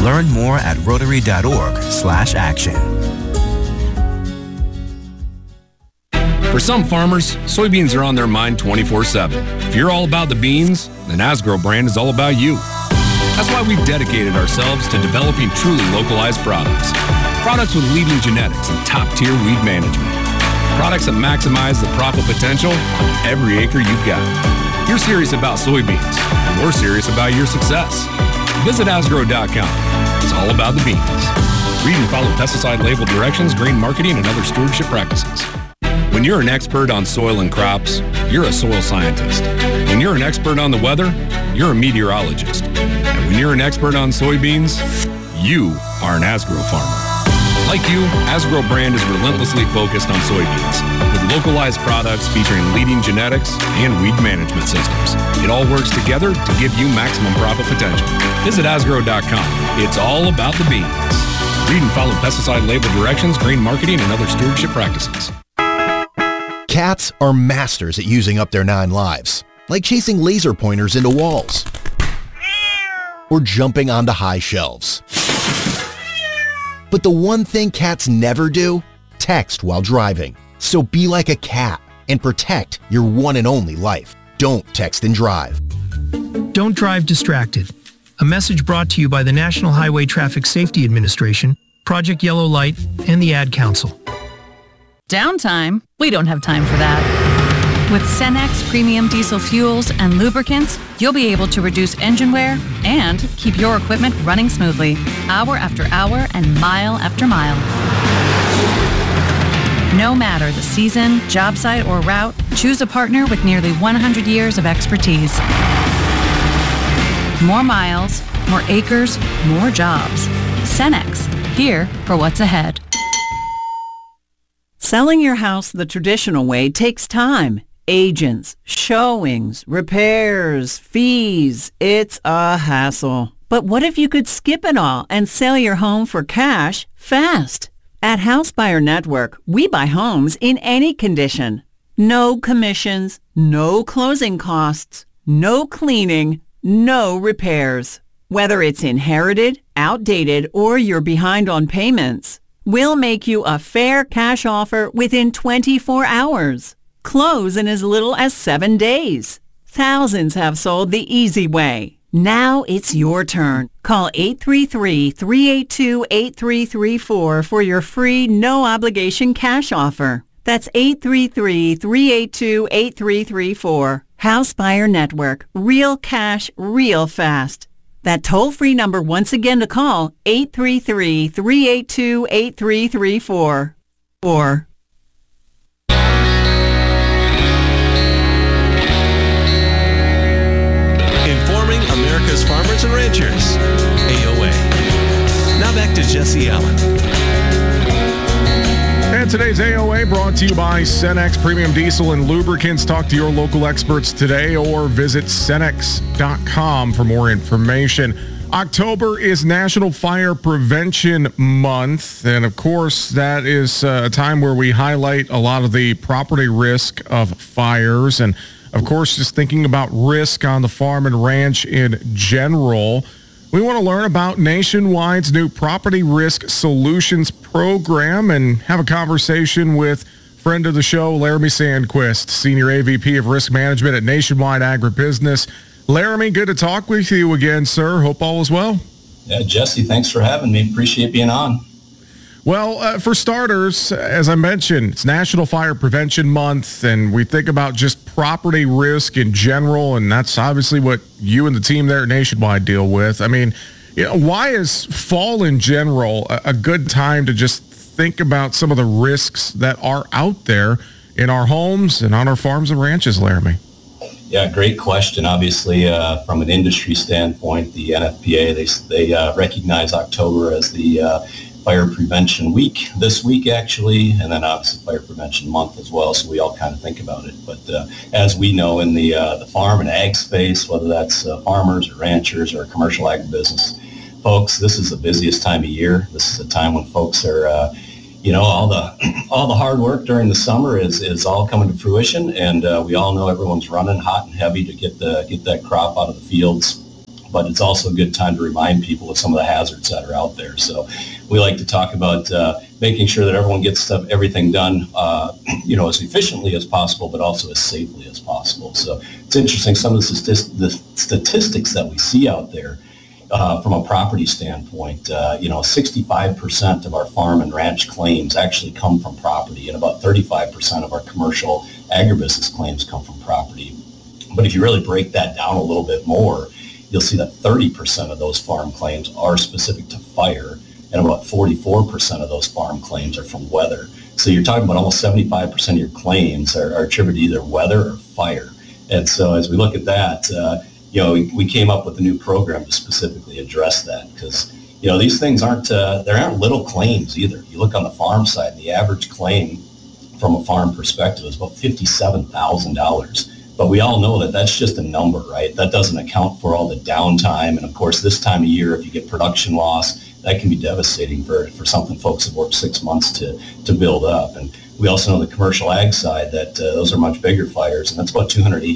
Learn more at Rotary.org/action. For some farmers, soybeans are on their mind 24/7. If you're all about the beans, then Asgrow brand is all about you. That's why we've dedicated ourselves to developing truly localized products. Products with leading genetics and top-tier weed management. Products that maximize the profit potential on every acre you've got. You're serious about soybeans, and we're serious about your success. Visit Asgrow.com. It's all about the beans. Read and follow pesticide label directions, grain marketing, and other stewardship practices. When you're an expert on soil and crops, you're a soil scientist. When you're an expert on the weather, you're a meteorologist. And when you're an expert on soybeans, you are an Asgrow farmer. Like you, Asgrow brand is relentlessly focused on soybeans, with localized products featuring leading genetics and weed management systems. It all works together to give you maximum profit potential. Visit Asgrow.com. It's all about the beans. Read and follow pesticide label directions, grain marketing, and other stewardship practices. Cats are masters at using up their 9 lives, like chasing laser pointers into walls or jumping onto high shelves. But the one thing cats never do? Text while driving. So be like a cat and protect your one and only life. Don't text and drive. Don't drive distracted. A message brought to you by the National Highway Traffic Safety Administration, Project Yellow Light, and the Ad Council. Downtime? We don't have time for that. With Cenex premium diesel fuels and lubricants, you'll be able to reduce engine wear and keep your equipment running smoothly, hour after hour and mile after mile. No matter the season, job site, or route, choose a partner with nearly 100 years of expertise. More miles, more acres, more jobs. Cenex, here for what's ahead. Selling your house the traditional way takes time. Agents, showings, repairs, fees. It's a hassle. But what if you could skip it all and sell your home for cash fast? At House Buyer Network, we buy homes in any condition. No commissions, no closing costs, no cleaning, no repairs. Whether it's inherited, outdated, or you're behind on payments, we'll make you a fair cash offer within 24 hours. Close in as little as 7 days. Thousands have sold the easy way. Now it's your turn. Call 833-382-8334 for your free, no-obligation cash offer. That's 833-382-8334. House Buyer Network. Real cash, real fast. That toll-free number once again to call, 833-382-8334. Or informing America's farmers and ranchers. AOA. Now back to Jesse Allen. And today's AOA brought to you by Cenex Premium Diesel and Lubricants. Talk to your local experts today or visit Cenex.com for more information. October is National Fire Prevention Month, and of course that is a time where we highlight a lot of the property risk of fires, and of course just thinking about risk on the farm and ranch in general. We want to learn about Nationwide's new Property Risk Solutions program and have a conversation with friend of the show, Laramie Sandquist, Senior AVP of Risk Management at Nationwide Agribusiness. Laramie, good to talk with you again, sir. Hope all is well. Yeah, Jesse, thanks for having me. Appreciate being on. Well, for starters, as I mentioned, it's National Fire Prevention Month, and we think about just property risk in general, and that's obviously what you and the team there at Nationwide deal with. I mean, why is fall in general a good time to just think about some of the risks that are out there in our homes and on our farms and ranches, Laramie? Yeah, great question. Obviously, from an industry standpoint, the NFPA, they recognize October as the Fire Prevention Week this week, actually, and then obviously Fire Prevention Month as well, so we all kind of think about it. But as we know in the farm and ag space, whether that's farmers or ranchers or commercial agribusiness folks, this is the busiest time of year. This is a time when folks are all the hard work during the summer is all coming to fruition, and we all know everyone's running hot and heavy to get that crop out of the fields. but it's also a good time to remind people of some of the hazards that are out there. So we like to talk about making sure that everyone gets everything done, as efficiently as possible, but also as safely as possible. So it's interesting, some of the statistics that we see out there from a property standpoint, 65% of our farm and ranch claims actually come from property, and about 35% of our commercial agribusiness claims come from property. But if you really break that down a little bit more, you'll see that 30% of those farm claims are specific to fire, and about 44% of those farm claims are from weather. So you're talking about almost 75% of your claims are attributed to either weather or fire. And so as we look at that, we came up with a new program to specifically address that, because these things aren't little claims either. You look on the farm side, the average claim from a farm perspective is about $57,000. But we all know that that's just a number, right? That doesn't account for all the downtime. And of course, this time of year, if you get production loss, that can be devastating for something folks have worked 6 months to build up. And we also know the commercial ag side that those are much bigger fires, and that's about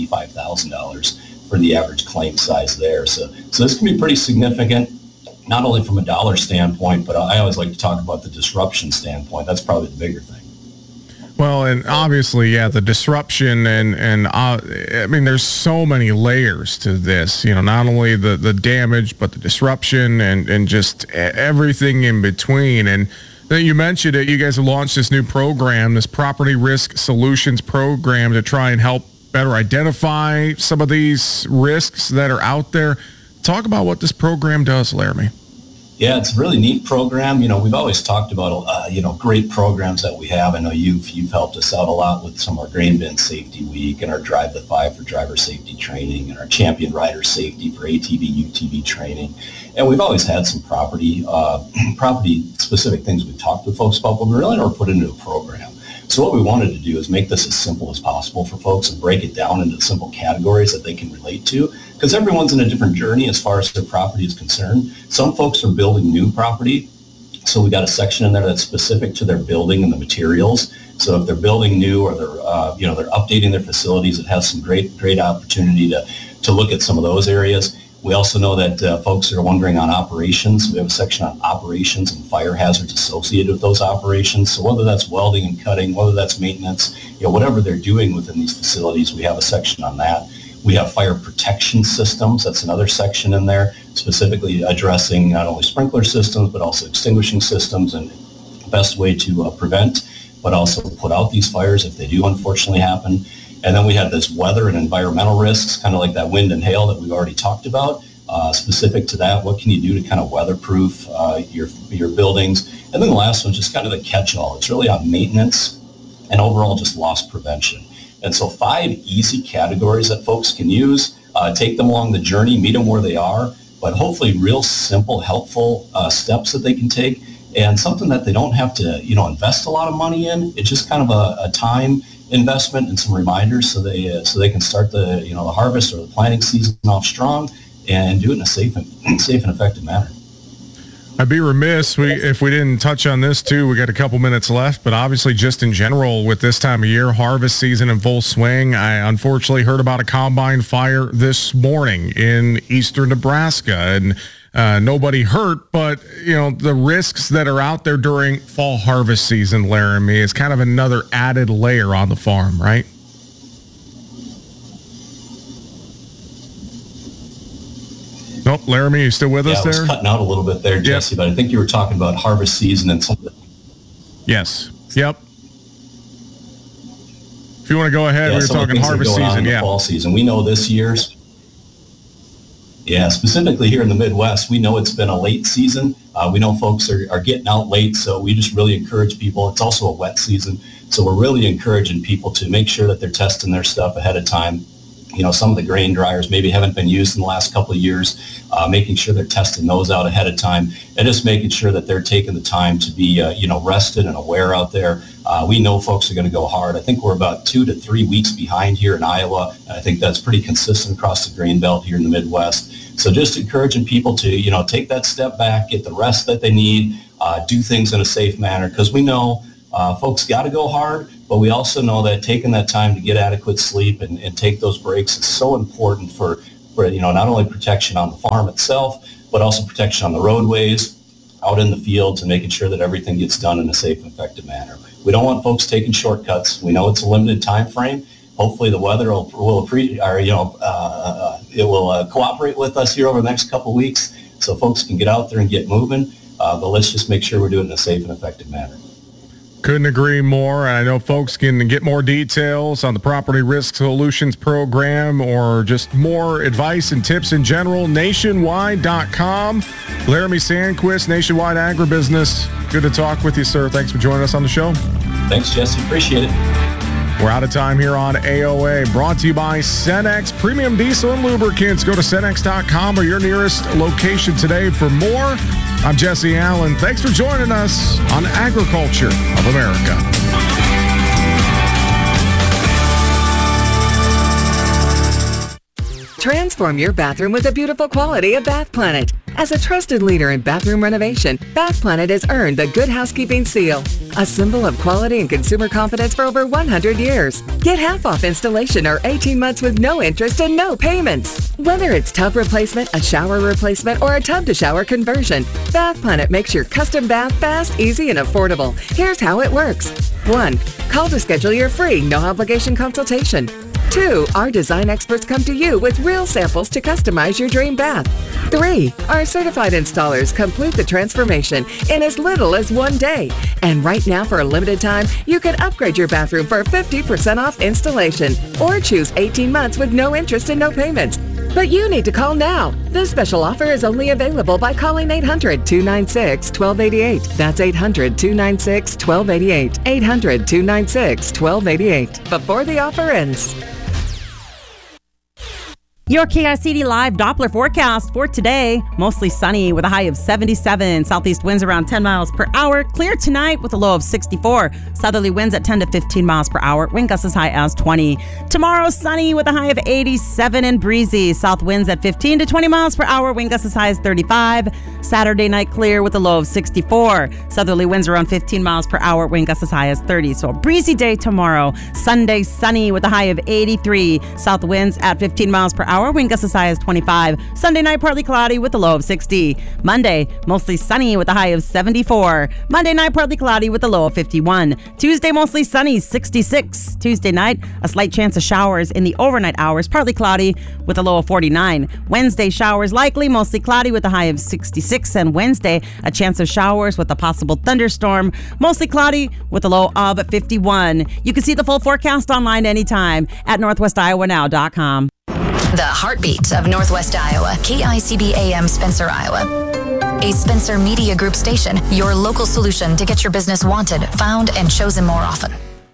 $285,000 for the average claim size there. So this can be pretty significant, not only from a dollar standpoint, but I always like to talk about the disruption standpoint. That's probably the bigger thing. Well, and obviously, the disruption and there's so many layers to this, not only the damage, but the disruption and just everything in between. And then you mentioned it, you guys have launched this new program, this Property Risk Solutions program, to try and help better identify some of these risks that are out there. Talk about what this program does, Laramie. Yeah, it's a really neat program. We've always talked about, great programs that we have. I know you've helped us out a lot with some of our Grain Bin Safety Week and our Drive the 5 for driver safety training and our Champion Rider Safety for ATV, UTV training. And we've always had some property-specific things we've talked to folks about, but we really never put it into a program. So what we wanted to do is make this as simple as possible for folks and break it down into simple categories that they can relate to, because everyone's in a different journey as far as their property is concerned. Some folks are building new property, so we got a section in there that's specific to their building and the materials. So if they're building new or they're updating their facilities, it has some great opportunity to look at some of those areas. We also know that folks are wondering on operations. We have a section on operations and fire hazards associated with those operations. So whether that's welding and cutting, whether that's maintenance, whatever they're doing within these facilities, we have a section on that. We have fire protection systems. That's another section in there, specifically addressing not only sprinkler systems, but also extinguishing systems and the best way to prevent, but also put out these fires if they do unfortunately happen. And then we have this weather and environmental risks, kind of like that wind and hail that we've already talked about. Specific to that, what can you do to kind of weatherproof your buildings? And then the last one, just kind of the catch-all. It's really on maintenance and overall just loss prevention. And so 5 easy categories that folks can use, take them along the journey, meet them where they are, but hopefully real simple, helpful steps that they can take, and something that they don't have to, invest a lot of money in. It's just kind of a time investment and some reminders so they can start the harvest or the planting season off strong and do it in a safe and effective manner. I'd be remiss if we didn't touch on this too. We got a couple minutes left, but obviously just in general with this time of year, harvest season in full swing. I unfortunately heard about a combine fire this morning in eastern Nebraska, and nobody hurt, but the risks that are out there during fall harvest season, Laramie, is kind of another added layer on the farm, right? Nope, Laramie, you still with us there? I was cutting out a little bit there, Jesse, but I think you were talking about harvest season and something. Yes. Yep. If you want to go ahead, we were talking harvest season. Fall season. We know this year's. Yeah, specifically here in the Midwest, we know it's been a late season. We know folks are getting out late, so we just really encourage people. It's also a wet season, so we're really encouraging people to make sure that they're testing their stuff ahead of time. Some of the grain dryers maybe haven't been used in the last couple of years, making sure they're testing those out ahead of time and just making sure that they're taking the time to be, rested and aware out there. We know folks are going to go hard. I think we're about 2 to 3 weeks behind here in Iowa. And I think that's pretty consistent across the grain belt here in the Midwest. So just encouraging people to, take that step back, get the rest that they need, do things in a safe manner, because we know folks got to go hard, but we also know that taking that time to get adequate sleep and take those breaks is so important for not only protection on the farm itself, but also protection on the roadways, out in the fields, and making sure that everything gets done in a safe and effective manner. We don't want folks taking shortcuts. We know it's a limited time frame. Hopefully the weather will cooperate with us here over the next couple of weeks so folks can get out there and get moving. But let's just make sure we're doing it in a safe and effective manner. Couldn't agree more. I know folks can get more details on the Property Risk Solutions Program or just more advice and tips in general. Nationwide.com. Laramie Sandquist, Nationwide Agribusiness. Good to talk with you, sir. Thanks for joining us on the show. Thanks, Jesse. Appreciate it. We're out of time here on AOA. Brought to you by Cenex Premium Diesel and Lubricants. Go to Cenex.com or your nearest location today for more. I'm Jesse Allen. Thanks for joining us on Agriculture of America. Transform your bathroom with the beautiful quality of Bath Planet. As a trusted leader in bathroom renovation, Bath Planet has earned the Good Housekeeping Seal, a symbol of quality and consumer confidence for over 100 years. Get half off installation or 18 months with no interest and no payments. Whether it's tub replacement, a shower replacement, or a tub-to-shower conversion, Bath Planet makes your custom bath fast, easy, and affordable. Here's how it works. 1. Call to schedule your free, no-obligation consultation. 2. Our design experts come to you with real samples to customize your dream bath. 3. Our certified installers complete the transformation in as little as 1 day. And right now, for a limited time, you can upgrade your bathroom for 50% off installation or choose 18 months with no interest and no payments. But you need to call now. This special offer is only available by calling 800-296-1288. That's 800-296-1288. 800-296-1288. Before the offer ends. Your KICD Live Doppler forecast for today. Mostly sunny with a high of 77. Southeast winds around 10 miles per hour. Clear tonight with a low of 64. Southerly winds at 10 to 15 miles per hour. Wind gusts as high as 20. Tomorrow, sunny with a high of 87 and breezy. South winds at 15 to 20 miles per hour. Wind gusts as high as 35. Saturday night clear with a low of 64. Southerly winds around 15 miles per hour. Wind gusts as high as 30. So a breezy day tomorrow. Sunday, sunny with a high of 83. South winds at 15 miles per hour. Wind gusts as high as 25. Sunday night, partly cloudy with a low of 60. Monday, mostly sunny with a high of 74. Monday night, partly cloudy with a low of 51. Tuesday, mostly sunny, 66. Tuesday night, a slight chance of showers in the overnight hours, partly cloudy with a low of 49. Wednesday, showers likely, mostly cloudy with a high of 66. And Wednesday, a chance of showers with a possible thunderstorm, mostly cloudy with a low of 51. You can see the full forecast online anytime at NorthwestIowaNow.com. The heartbeat of Northwest Iowa, KICD AM Spencer, Iowa. A Spencer Media Group station, your local solution to get your business wanted, found, and chosen more often.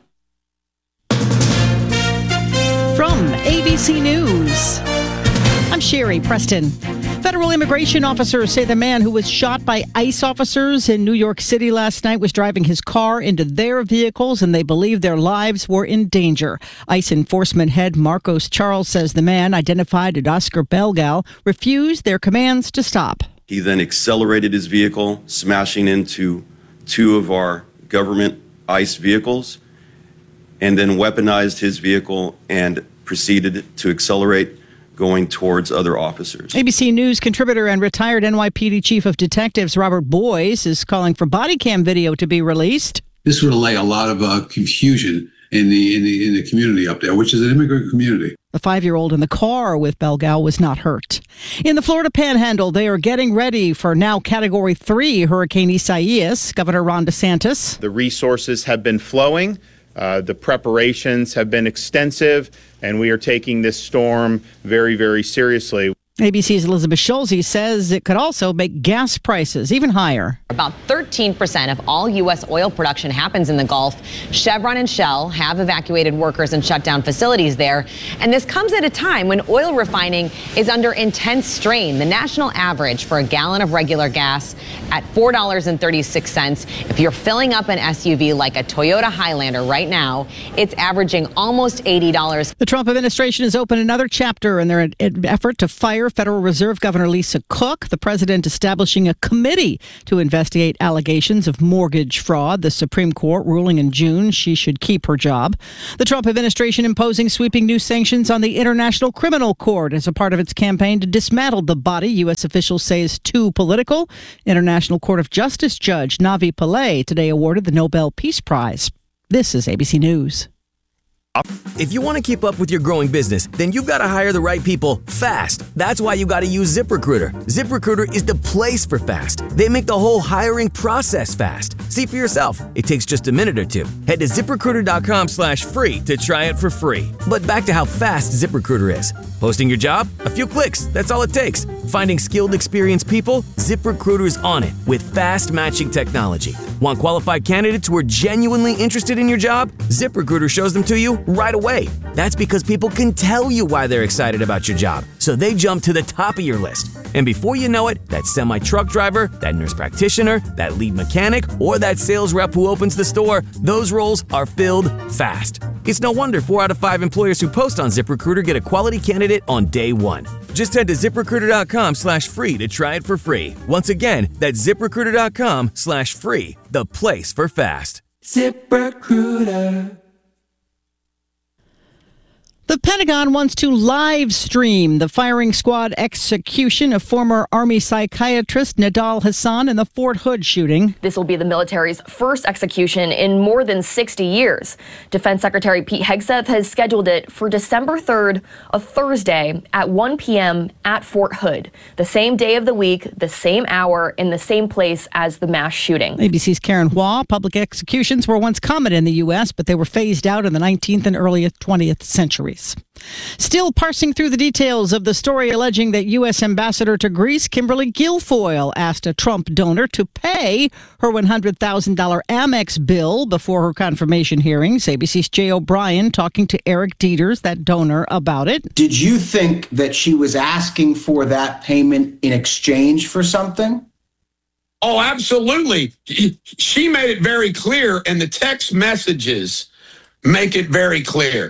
From ABC News, I'm Sherry Preston. Federal immigration officers say the man who was shot by ICE officers in New York City last night was driving his car into their vehicles, and they believe their lives were in danger. ICE enforcement head Marcos Charles says the man, identified as Oscar Belgal, refused their commands to stop. He then accelerated his vehicle, smashing into two of our government ICE vehicles, and then weaponized his vehicle and proceeded to accelerate, going towards other officers. ABC News contributor and retired NYPD Chief of Detectives Robert Boyce is calling for body cam video to be released. This would allay a lot of confusion in the community up there, which is an immigrant community. The 5-year-old in the car with Belgal was not hurt. In the Florida Panhandle, they are getting ready for now Category 3 Hurricane Isaias. Governor Ron DeSantis. The resources have been flowing. The preparations have been extensive, and we are taking this storm very, very seriously. ABC's Elizabeth Schulze says it could also make gas prices even higher. About 13% of all U.S. oil production happens in the Gulf. Chevron and Shell have evacuated workers and shut down facilities there. And this comes at a time when oil refining is under intense strain. The national average for a gallon of regular gas at $4.36. If you're filling up an SUV like a Toyota Highlander right now, it's averaging almost $80. The Trump administration has opened another chapter in their effort to fire year, Federal Reserve Governor Lisa Cook, the president establishing a committee to investigate allegations of mortgage fraud. The Supreme Court ruling in June she should keep her job. The Trump administration imposing sweeping new sanctions on the International Criminal Court as a part of its campaign to dismantle the body U.S. officials say is too political. International Court of Justice Judge Navi Pillay today awarded the Nobel Peace Prize. This is ABC News. If you want to keep up with your growing business, then you've got to hire the right people fast. That's why you got to use ZipRecruiter. ZipRecruiter is the place for fast. They make the whole hiring process fast. See for yourself. It takes just a minute or two. Head to ZipRecruiter.com/free to try it for free. But back to how fast ZipRecruiter is. Posting your job? A few clicks. That's all it takes. Finding skilled, experienced people? ZipRecruiter's on it with fast matching technology. Want qualified candidates who are genuinely interested in your job? ZipRecruiter shows them to you right away. That's because people can tell you why they're excited about your job, so they jump to the top of your list. And before you know it, that semi-truck driver, that nurse practitioner, that lead mechanic, or that sales rep who opens the store, those roles are filled fast. It's no wonder 4 out of 5 employers who post on ZipRecruiter get a quality candidate on day one. Just head to ZipRecruiter.com/free to try it for free. Once again, that's ZipRecruiter.com/free, the place for fast. ZipRecruiter. The Pentagon wants to live stream the firing squad execution of former Army psychiatrist Nidal Hasan in the Fort Hood shooting. This will be the military's first execution in more than 60 years. Defense Secretary Pete Hegseth has scheduled it for December 3rd, a Thursday, at 1 p.m. at Fort Hood. The same day of the week, the same hour, in the same place as the mass shooting. ABC's Karen Hua. Public executions were once common in the U.S., but they were phased out in the 19th and early 20th centuries. Still parsing through the details of the story alleging that U.S. Ambassador to Greece Kimberly Guilfoyle asked a Trump donor to pay her $100,000 Amex bill before her confirmation hearings. ABC's Jay O'Brien talking to Eric Dieters, that donor, about it. Did you think that she was asking for that payment in exchange for something? Oh, absolutely. She made it very clear, and the text messages make it very clear.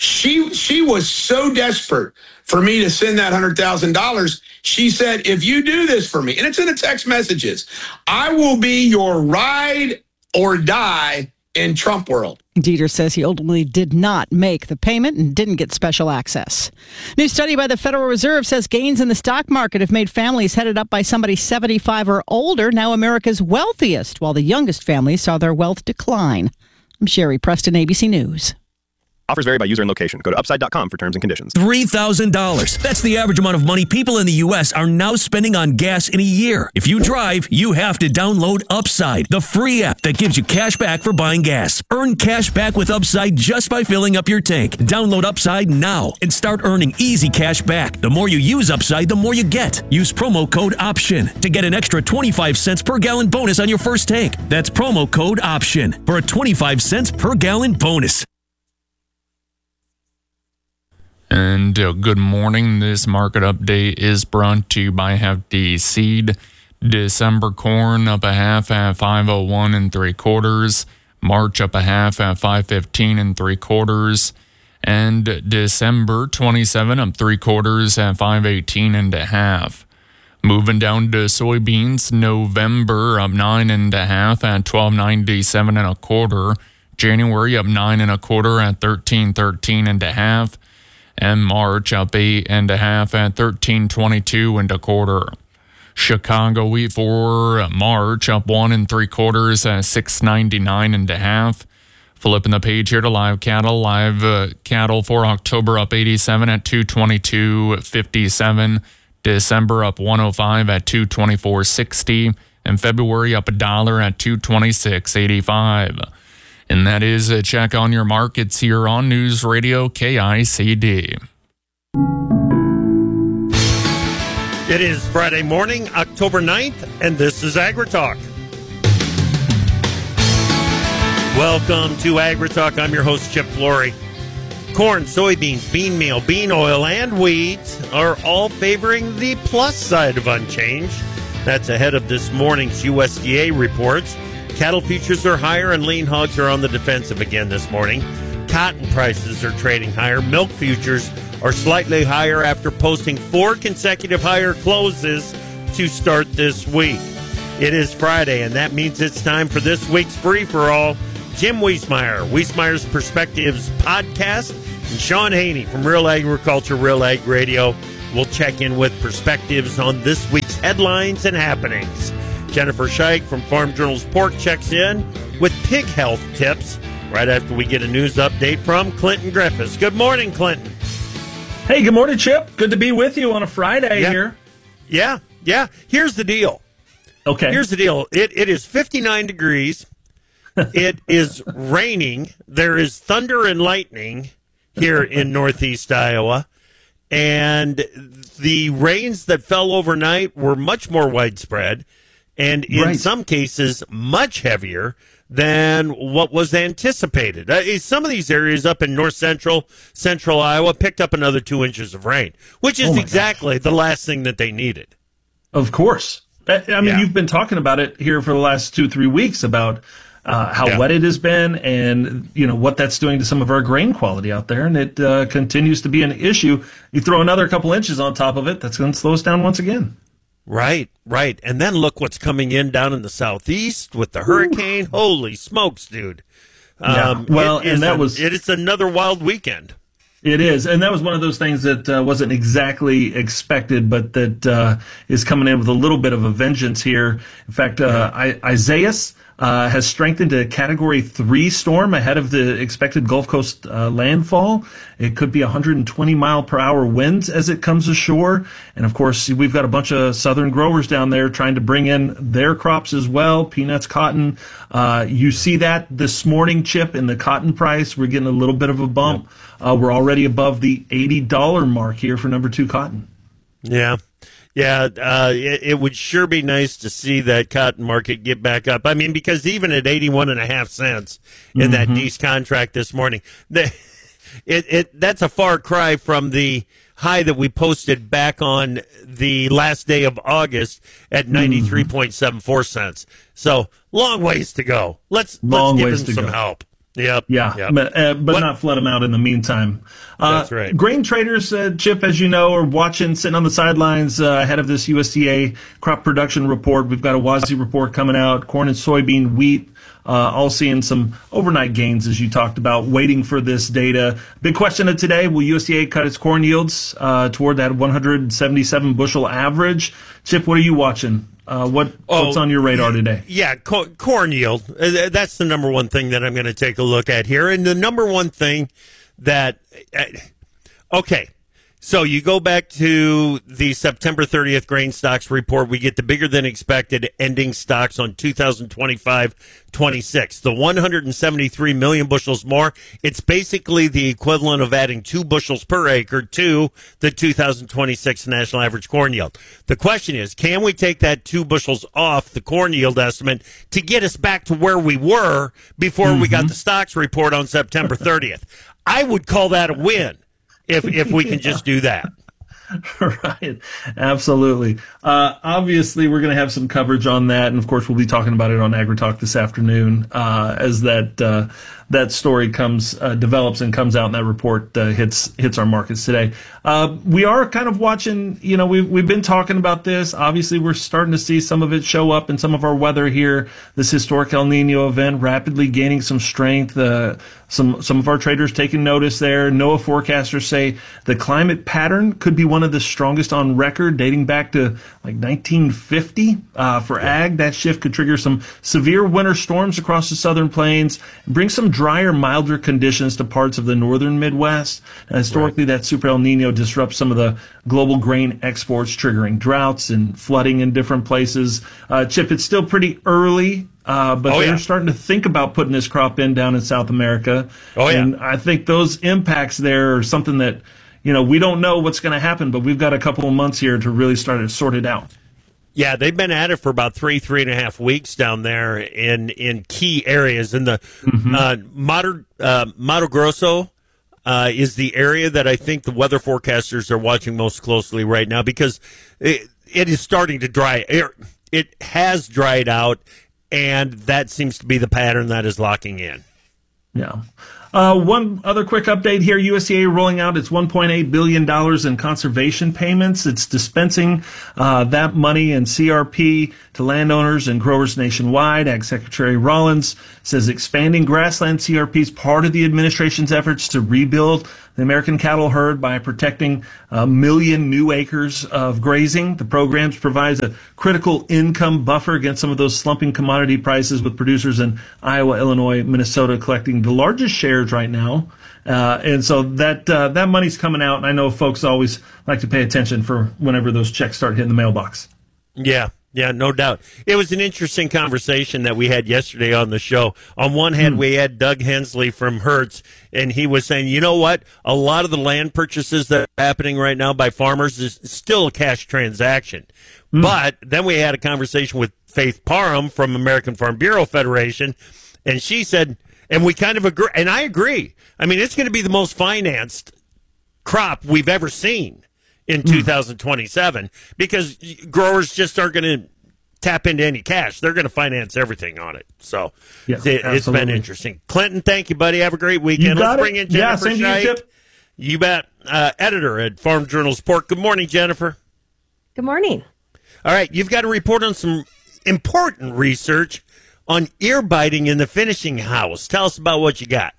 She was so desperate for me to send that $100,000. She said, if you do this for me, and it's in the text messages, I will be your ride or die in Trump world. Dieter says he ultimately did not make the payment and didn't get special access. New study by the Federal Reserve says gains in the stock market have made families headed up by somebody 75 or older now America's wealthiest, while the youngest families saw their wealth decline. I'm Sherry Preston, ABC News. Offers vary by user and location. Go to upside.com for terms and conditions. $3,000. That's the average amount of money people in the U.S. are now spending on gas in a year. If you drive, you have to download Upside, the free app that gives you cash back for buying gas. Earn cash back with Upside just by filling up your tank. Download Upside now and start earning easy cash back. The more you use Upside, the more you get. Use promo code OPTION to get an extra 25 cents per gallon bonus on your first tank. That's promo code OPTION for a 25 cents per gallon bonus. And good morning. This market update is brought to you by Hefty Seed. December corn up a half at 5.01 3/4. March up a half at 5.15 3/4. And December 27 up 3/4 at 5.18 1/2. Moving down to soybeans, November up 9 1/2 at 12.97 1/4. January up 9 1/4 at 13.13 1/2. And March up 8 1/2 at 13.22 1/4. Chicago wheat for March up 1 3/4 at 6.99 1/2. Flipping the page here to live cattle. Live cattle for October up 87 at 222.57. December up 105 at 224.60. And February up $1 at 226.85. And that is a check on your markets here on News Radio KICD. It is Friday morning, October 9th, and this is AgriTalk. Welcome to AgriTalk. I'm your host, Chip Flory. Corn, soybeans, bean meal, bean oil, and wheat are all favoring the plus side of unchanged. That's ahead of this morning's USDA reports. Cattle futures are higher and lean hogs are on the defensive again this morning. Cotton prices are trading higher. Milk futures are slightly higher after posting 4 consecutive higher closes to start this week. It is Friday, and that means it's time for this week's free-for-all. Jim Wiesmeyer, Wiesmeyer's Perspectives podcast, and Sean Haney from Real Agriculture, Real Ag Radio will check in with perspectives on this week's headlines and happenings. Jennifer Scheich from Farm Journal's Pork checks in with pig health tips right after we get a news update from Clinton Griffiths. Good morning, Clinton. Hey, good morning, Chip. Good to be with you on a Friday here. Yeah. Here's the deal. Okay. Here's the deal. It is 59 degrees. It is raining. There is thunder and lightning here in Northeast Iowa. And the rains that fell overnight were much more widespread and in some cases much heavier than what was anticipated. Some of these areas up in north central Iowa picked up another 2 inches of rain, which is exactly the last thing that they needed. Of course. I mean, you've been talking about it here for the last 2-3 weeks about how wet it has been and, what that's doing to some of our grain quality out there. And it continues to be an issue. You throw another couple inches on top of it, that's going to slow us down once again. Right. And then look what's coming in down in the southeast with the hurricane. Holy smokes, dude. It's another wild weekend. It is, and that was one of those things that wasn't exactly expected, but that is coming in with a little bit of a vengeance here. In fact, Isaias has strengthened to a Category 3 storm ahead of the expected Gulf Coast landfall. It could be 120-mile-per-hour winds as it comes ashore. And, of course, we've got a bunch of southern growers down there trying to bring in their crops as well, peanuts, cotton. You see that this morning, Chip, in the cotton price. We're getting a little bit of a bump. We're already above the $80 mark here for number 2 cotton. Yeah. It would sure be nice to see that cotton market get back up. I mean, because even at 81.5 cents in that Deese contract this morning, that's a far cry from the high that we posted back on the last day of August at 93.74 cents. So long ways to go. Let's give them some help. Yep. But not flood them out in the meantime. That's right. Grain traders, Chip, as you know, are watching, sitting on the sidelines ahead of this USDA crop production report. We've got a WASDE report coming out, corn and soybean, wheat, all seeing some overnight gains, as you talked about, waiting for this data. Big question of today, will USDA cut its corn yields toward that 177 bushel average? Chip, what are you watching? What's on your radar today? Yeah, corn yield. That's the number one thing that I'm going to take a look at here. And the number one thing that, so you go back to the September 30th grain stocks report. We get the bigger than expected ending stocks on 2025-26. The 173 million bushels more. It's basically the equivalent of adding 2 bushels per acre to the 2026 national average corn yield. The question is, can we take that 2 bushels off the corn yield estimate to get us back to where we were before we got the stocks report on September 30th? I would call that a win. If we can just do that. Right. Absolutely. Obviously, we're going to have some coverage on that. And, of course, we'll be talking about it on AgriTalk this afternoon as that story develops and comes out and that report hits our markets today. We are kind of watching, we've been talking about this. Obviously, we're starting to see some of it show up in some of our weather here. This historic El Nino event rapidly gaining some strength. Some of our traders taking notice there. NOAA forecasters say the climate pattern could be one of the strongest on record, dating back to like 1950. For ag, that shift could trigger some severe winter storms across the southern plains and bring some drier, milder conditions to parts of the northern Midwest. Historically, that Super El Nino disrupts some of the global grain exports, triggering droughts and flooding in different places. Chip, it's still pretty early. But they're starting to think about putting this crop in down in South America. And I think those impacts there are something that, we don't know what's going to happen, but we've got a couple of months here to really start to sort it out. Yeah, they've been at it for about 3.5 weeks down there in key areas. In the Mato Grosso is the area that I think the weather forecasters are watching most closely right now because it is starting to dry. It has dried out. And that seems to be the pattern that is locking in. Yeah. One other quick update here. USDA rolling out its $1.8 billion in conservation payments. It's dispensing that money and CRP to landowners and growers nationwide. Ag Secretary Rollins says expanding grassland CRP is part of the administration's efforts to rebuild the American cattle herd by protecting 1 million new acres of grazing. The program provides a critical income buffer against some of those slumping commodity prices, with producers in Iowa, Illinois, Minnesota collecting the largest shares right now. And so that money's coming out, and I know folks always like to pay attention for whenever those checks start hitting the mailbox. Yeah, no doubt. It was an interesting conversation that we had yesterday on the show. On one hand, we had Doug Hensley from Hertz, and he was saying, you know what? A lot of the land purchases that are happening right now by farmers is still a cash transaction. But then we had a conversation with Faith Parham from American Farm Bureau Federation, and she said, and we kind of agree, and I agree. I mean, it's going to be the most financed crop we've ever seen in 2027, because growers just aren't going to tap into any cash. They're going to finance everything on it. So it's been interesting. Clinton, thank you, buddy. Have a great weekend. Let's bring in Jennifer Scheich. You bet. Editor at Farm Journal's Pork. Good morning, Jennifer. Good morning. All right, you've got a report on some important research on ear biting in the finishing house. Tell us about what you got.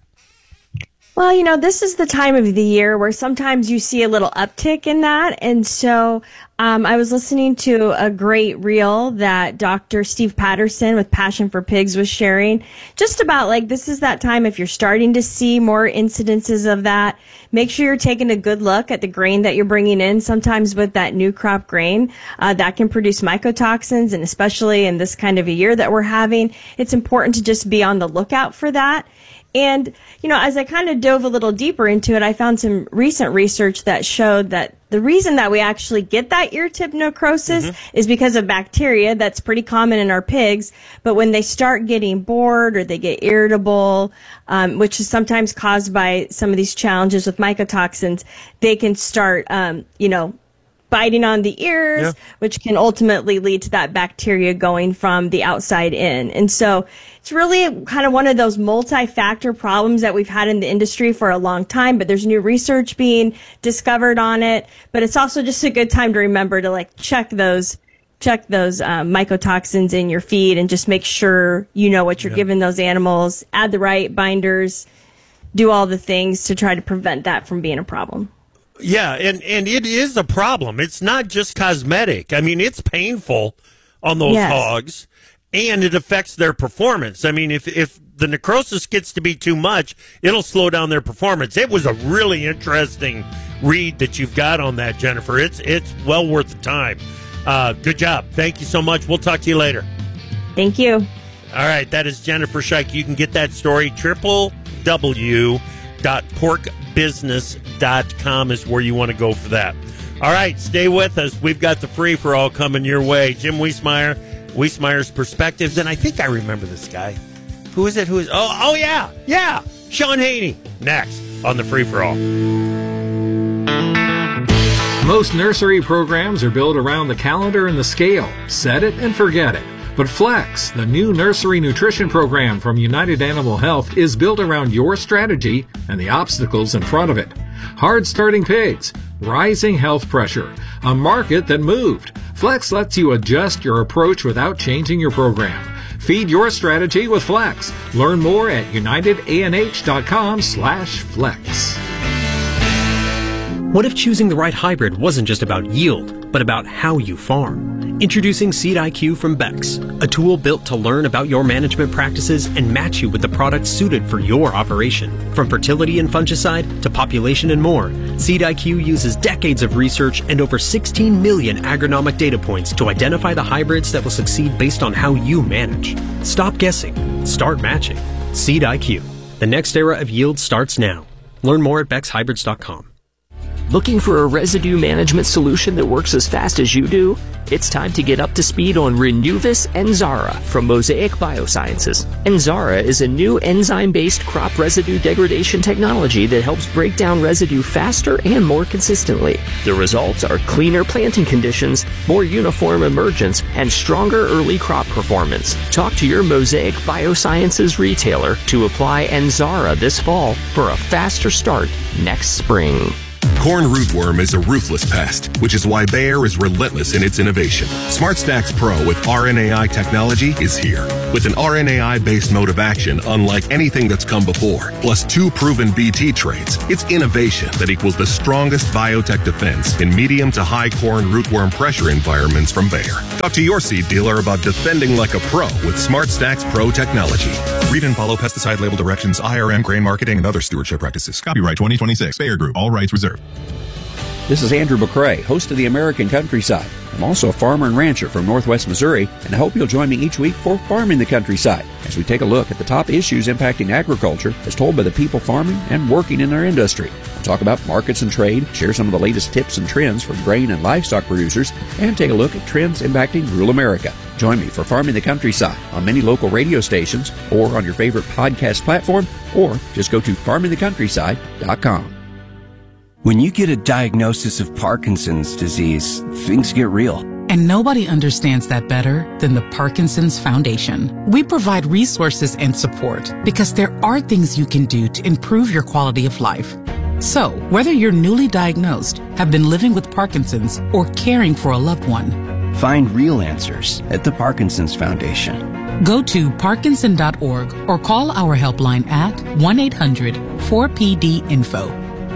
Well, you know, this is the time of the year where sometimes you see a little uptick in that. And so I was listening to a great reel that Dr. Steve Patterson with Passion for Pigs was sharing, just about like this is that time if you're starting to see more incidences of that. Make sure you're taking a good look at the grain that you're bringing in. Sometimes with that new crop grain, that can produce mycotoxins, and especially in this kind of a year that we're having, it's important to just be on the lookout for that. And, you know, as I kind of dove a little deeper into it, I found some recent research that showed that the reason that we actually get that ear tip necrosis is because of bacteria. That's pretty common in our pigs. But when they start getting bored or they get irritable, which is sometimes caused by some of these challenges with mycotoxins, they can start, biting on the ears, which can ultimately lead to that bacteria going from the outside in. And so it's really kind of one of those multi-factor problems that we've had in the industry for a long time, but there's new research being discovered on it. But it's also just a good time to remember to check those mycotoxins in your feed and just make sure you know what you're giving those animals, add the right binders, do all the things to try to prevent that from being a problem. Yeah, and it is a problem. It's not just cosmetic. I mean, it's painful on those hogs, and it affects their performance. I mean, if the necrosis gets to be too much, it'll slow down their performance. It was a really interesting read that you've got on that, Jennifer. It's well worth the time. Good job. Thank you so much. We'll talk to you later. Thank you. All right, that is Jennifer Scheich. You can get that story, www.porkbusiness.com is where you want to go for that. All right, stay with us. We've got the free-for-all coming your way. Jim Wiesmeyer's Perspectives, and I think I remember this guy. Who is it? Oh, yeah, Sean Haney. Next on the free-for-all. Most nursery programs are built around the calendar and the scale. Set it and forget it. But Flex, the new nursery nutrition program from United Animal Health, is built around your strategy and the obstacles in front of it. Hard starting pigs, rising health pressure, a market that moved. Flex lets you adjust your approach without changing your program. Feed your strategy with Flex. Learn more at unitedanh.com/flex. What if choosing the right hybrid wasn't just about yield, but about how you farm? Introducing Seed IQ from Bex, a tool built to learn about your management practices and match you with the products suited for your operation. From fertility and fungicide to population and more, Seed IQ uses decades of research and over 16 million agronomic data points to identify the hybrids that will succeed based on how you manage. Stop guessing. Start matching. Seed IQ. The next era of yield starts now. Learn more at BexHybrids.com. Looking for a residue management solution that works as fast as you do? It's time to get up to speed on Renuvus Enzara from Mosaic Biosciences. Enzara is a new enzyme-based crop residue degradation technology that helps break down residue faster and more consistently. The results are cleaner planting conditions, more uniform emergence, and stronger early crop performance. Talk to your Mosaic Biosciences retailer to apply Enzara this fall for a faster start next spring. Corn rootworm is a ruthless pest, which is why Bayer is relentless in its innovation. SmartStax Pro with RNAi technology is here. With an RNAi-based mode of action unlike anything that's come before, plus 2 proven BT traits, it's innovation that equals the strongest biotech defense in medium to high corn rootworm pressure environments from Bayer. Talk to your seed dealer about defending like a pro with SmartStax Pro technology. Read and follow pesticide label directions, IRM, grain marketing, and other stewardship practices. Copyright 2026. Bayer Group. All rights reserved. This is Andrew McCrae, host of the American Countryside. I'm also a farmer and rancher from Northwest Missouri, and I hope you'll join me each week for Farming the Countryside, as we take a look at the top issues impacting agriculture as told by the people farming and working in our industry. We'll talk about markets and trade, share some of the latest tips and trends from grain and livestock producers, and take a look at trends impacting rural America. Join me for Farming the Countryside on many local radio stations or on your favorite podcast platform, or just go to farmingthecountryside.com. When you get a diagnosis of Parkinson's disease, things get real. And nobody understands that better than the Parkinson's Foundation. We provide resources and support because there are things you can do to improve your quality of life. So, whether you're newly diagnosed, have been living with Parkinson's, or caring for a loved one, find real answers at the Parkinson's Foundation. Go to parkinson.org or call our helpline at 1-800-4PD-INFO.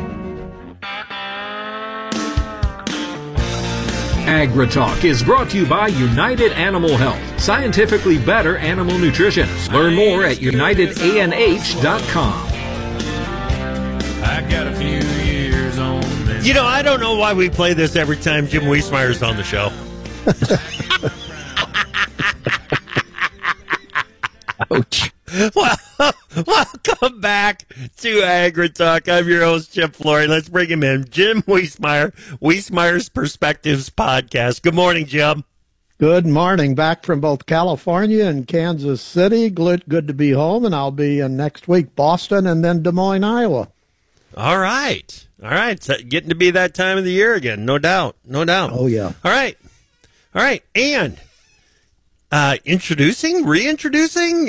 AgriTalk is brought to you by United Animal Health, scientifically better animal nutrition. Learn more at unitedanh.com. I got a few years on this. You know, I don't know why we play this every time Jim Wiesmeyer's on the show. Ouch. Well, welcome back to AgriTalk. I'm your host, Chip Flory. Let's bring him in. Jim Wiesmeyer, Wiesmeyer's Perspectives Podcast. Good morning, Jim. Good morning. Back from both California and Kansas City. Good to be home, and I'll be in next week, Boston, and then Des Moines, Iowa. All right. So getting to be that time of the year again. No doubt. Oh, yeah. All right. And reintroducing.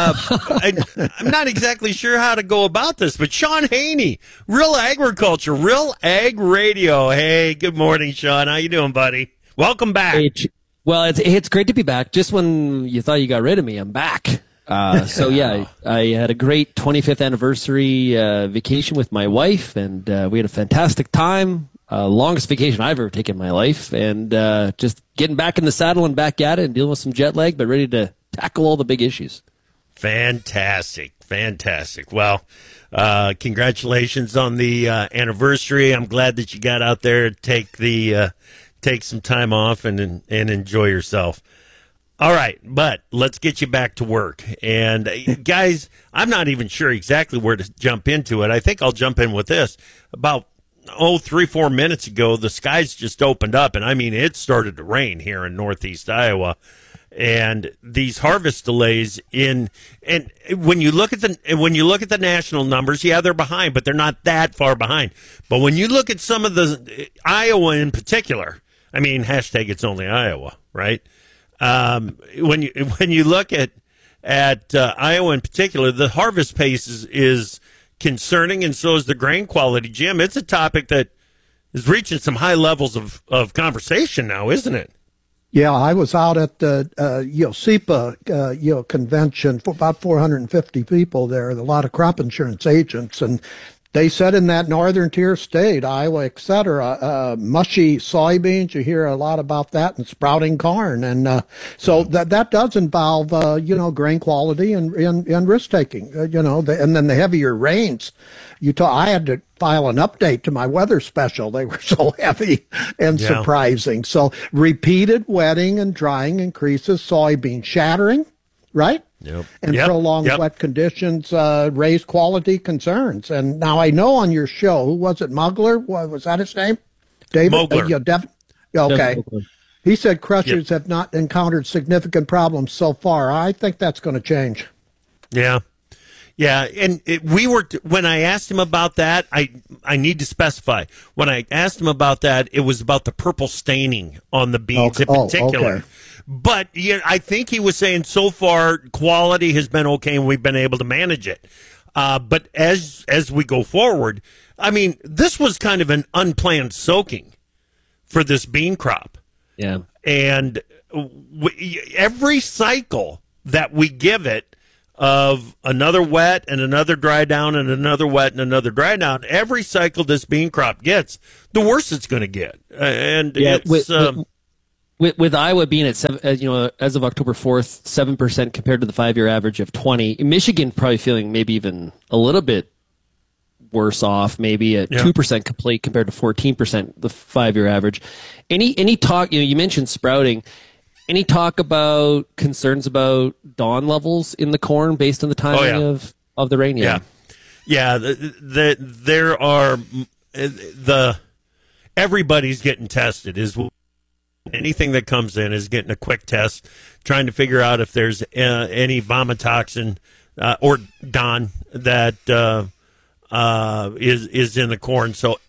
I'm not exactly sure how to go about this, but Sean Haney, Real Agriculture, Real Ag Radio. Hey, good morning, Sean. How you doing, buddy? Welcome back. Hey, well, it's great to be back. Just when you thought you got rid of me, I'm back. So yeah, I had a great 25th anniversary vacation with my wife, and we had a fantastic time. Longest vacation I've ever taken in my life, and just getting back in the saddle and back at it and dealing with some jet lag, but ready to tackle all the big issues. Fantastic. Well, congratulations on the anniversary. I'm glad that you got out there to take some time off and enjoy yourself. All right, but let's get you back to work. And guys, I'm not even sure exactly where to jump into it. I think I'll jump in with this. About 3-4 minutes ago, the skies just opened up, and I mean, it started to rain here in northeast Iowa. And these harvest delays and when you look at the national numbers, yeah, they're behind, but they're not that far behind. But when you look at some of the Iowa in particular, I mean, hashtag it's only Iowa, right? When you look at Iowa in particular, the harvest pace is concerning, and so is the grain quality. Jim, it's a topic that is reaching some high levels of conversation now, isn't it? Yeah, I was out at the SEPA convention for about 450 people there, a lot of crop insurance agents, and they said in that northern tier state, Iowa, et cetera, mushy soybeans, you hear a lot about that, and sprouting corn. And so that does involve, grain quality and risk-taking, and then the heavier rains. I had to file an update to my weather special. They were so heavy and surprising. So repeated wetting and drying increases soybean shattering, right? Yep. And prolonged wet conditions raise quality concerns. And now I know on your show, who was it, Mugler? Was that his name? David? Mogler. Okay. He said crushers have not encountered significant problems so far. I think that's going to change. Yeah. Yeah, and when I asked him about that, I need to specify. When I asked him about that, it was about the purple staining on the beans in particular. Okay. But I think he was saying so far quality has been okay and we've been able to manage it. But as we go forward, I mean, this was kind of an unplanned soaking for this bean crop. Yeah. And every cycle that we give it, of another wet and another dry down and another wet and another dry down, every cycle this bean crop gets, the worse it's going to get. With Iowa being at 7, as of October 4th, 7% compared to the 5-year average of 20. Michigan probably feeling maybe even a little bit worse off, maybe at 2% complete compared to 14% the 5-year average. Any talk? You mentioned sprouting. Any talk about concerns about dawn levels in the corn based on the timing of the rain? Yeah. There are everybody's getting tested. Anything that comes in is getting a quick test, trying to figure out if there's any vomitoxin or DON that is in the corn. So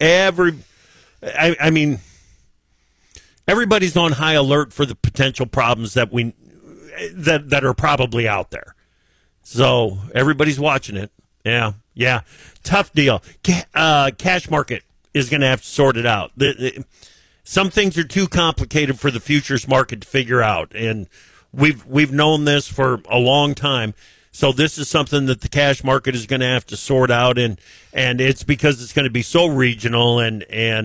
everybody's on high alert for the potential problems that are probably out there. So everybody's watching it. Yeah. Tough deal. Cash market is going to have to sort it out. Some things are too complicated for the futures market to figure out, and we've known this for a long time. So this is something that the cash market is going to have to sort out, and it's because it's going to be so regional and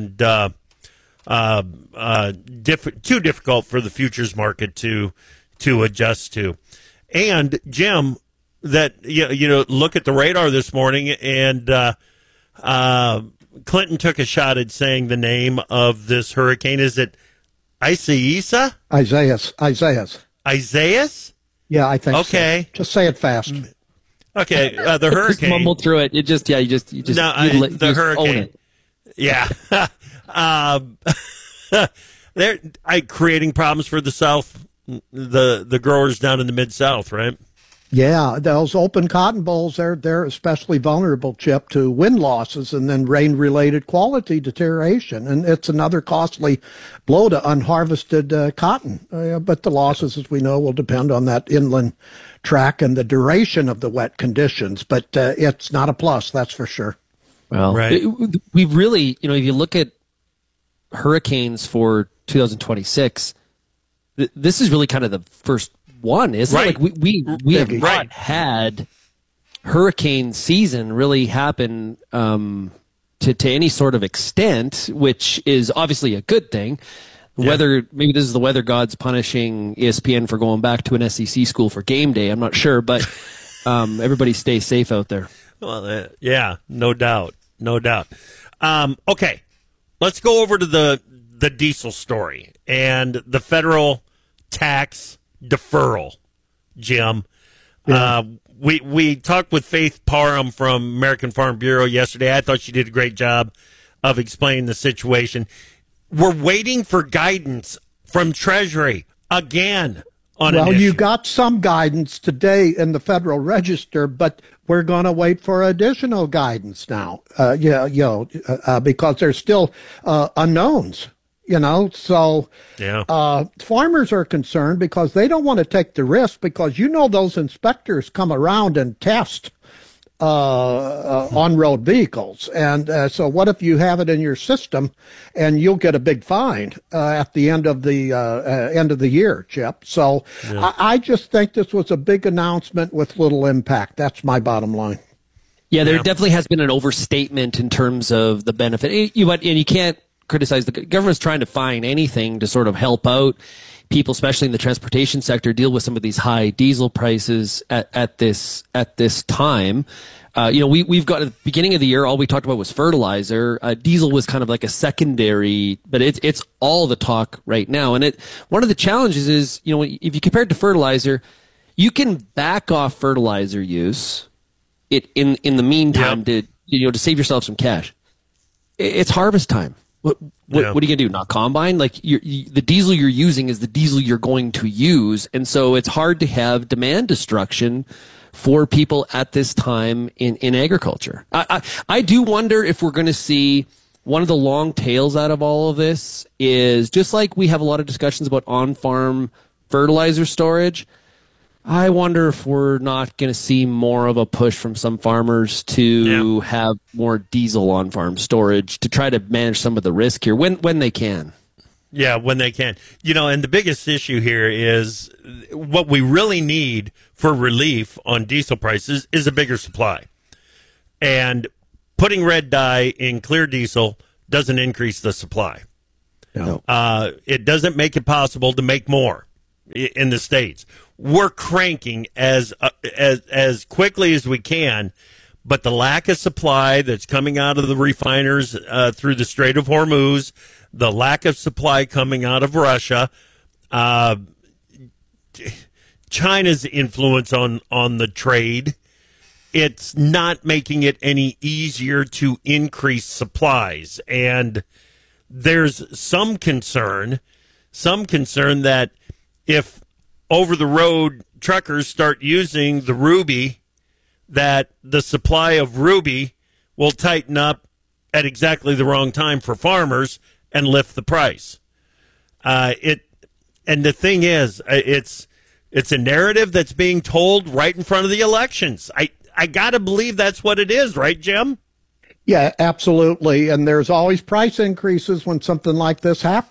too difficult for the futures market to adjust to. And Jim, that look at the radar this morning, and Clinton took a shot at saying the name of this hurricane. Is it Isaias? Isaias? Yeah, I think okay. So. Just say it fast. Okay, the hurricane. Just mumble through it. The hurricane. Yeah. They're creating problems for the South, the growers down in the Mid-South, right? Yeah, those open cotton bolls, they're especially vulnerable, Chip, to wind losses and then rain-related quality deterioration. And it's another costly blow to unharvested cotton. But the losses, as we know, will depend on that inland track and the duration of the wet conditions. But it's not a plus, that's for sure. Well, right. We really, if you look at hurricanes for 2026, this is really kind of the first one, isn't it? Like we have not had hurricane season really happen to any sort of extent, which is obviously a good thing. Whether maybe this is the weather gods punishing ESPN for going back to an SEC school for game day, I'm not sure, but everybody stay safe out there. Well, no doubt. Okay, let's go over to the diesel story and the federal tax deferral, Jim. Yeah. We talked with Faith Parham from American Farm Bureau yesterday. I thought she did a great job of explaining the situation. We're waiting for guidance from Treasury again on an issue. You got some guidance today in the Federal Register, but we're going to wait for additional guidance now. Because there's still unknowns. So farmers are concerned because they don't want to take the risk because those inspectors come around and test on-road vehicles. And so what if you have it in your system and you'll get a big fine at the end of the year, Chip? So I just think this was a big announcement with little impact. That's my bottom line. Yeah, there definitely has been an overstatement in terms of the benefit. And you can't criticize the government's trying to find anything to sort of help out people, especially in the transportation sector, deal with some of these high diesel prices at this time. We've got at the beginning of the year, all we talked about was fertilizer. Diesel was kind of like a secondary, but it's all the talk right now. And one of the challenges is, if you compare it to fertilizer, You can back off fertilizer use in the meantime to save yourself some cash. It's harvest time. What are you gonna do? Not combine? Like the diesel you're using is the diesel you're going to use, and so it's hard to have demand destruction for people at this time in agriculture. I do wonder if we're going to see one of the long tails out of all of this is just like we have a lot of discussions about on-farm fertilizer storage. I wonder if we're not going to see more of a push from some farmers to have more diesel on-farm storage to try to manage some of the risk here when they can. Yeah, when they can. And the biggest issue here is what we really need for relief on diesel prices is a bigger supply. And putting red dye in clear diesel doesn't increase the supply. No. It doesn't make it possible to make more in the States. We're cranking as quickly as we can, but the lack of supply that's coming out of the refiners through the Strait of Hormuz, the lack of supply coming out of Russia, China's influence on the trade, it's not making it any easier to increase supplies. And there's some concern that if over-the-road truckers start using the Ruby, that the supply of Ruby will tighten up at exactly the wrong time for farmers and lift the price. And the thing is, it's a narrative that's being told right in front of the elections. I got to believe that's what it is, right, Jim? Yeah, absolutely. And there's always price increases when something like this happens.